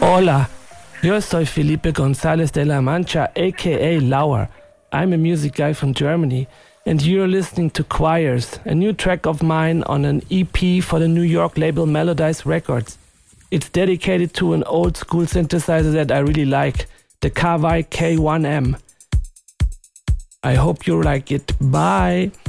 Hola, yo soy Felipe González de la Mancha, aka Lauer. I'm a music guy from Germany, and you're listening to Choirs, a new track of mine on an EP for the New York label Melodize Records. It's dedicated to an old school synthesizer that I really like, the Kawai K1M. I hope you like it. Bye!